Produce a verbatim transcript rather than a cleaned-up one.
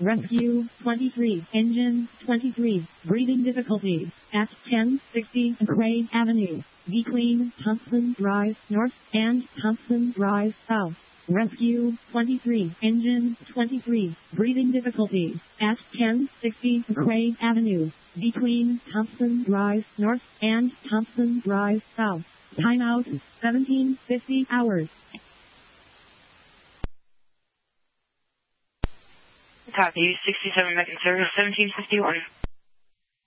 Rescue twenty-three, engine twenty-three, breathing difficulties at ten sixty Craig Avenue, between Thompson Drive North and Thompson Drive South. Rescue twenty-three, engine twenty-three, breathing difficulties at ten sixty Craig Avenue, between Thompson Drive North and Thompson Drive South. Timeout seventeen fifty hours. Copy, sixty-seven back in service, seventeen fifty-one.